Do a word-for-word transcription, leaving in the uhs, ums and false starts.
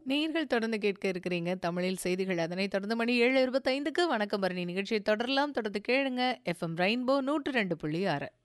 நேயர்கள் தொடர்ந்து கேட்க இருக்கிறீங்க தமிழில் செய்திகள். அதனைத் தொடர்ந்து மணி ஏழு இருபத்தைந்துக்கு வணக்கம் பரணி நிகழ்ச்சியை தொடரலாம். தொடர்ந்து கேளுங்க. எஃப்எம் ரெயின்போ நூற்று இரண்டு புள்ளி ஆறு.